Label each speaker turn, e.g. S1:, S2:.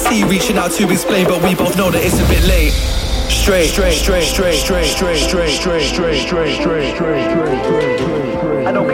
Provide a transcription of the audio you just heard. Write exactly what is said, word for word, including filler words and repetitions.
S1: see you reaching out to explain, but we both know that it's a bit late. Straight, straight, straight, straight, straight, straight, straight, straight, straight, straight, straight, straight, straight, straight. I don't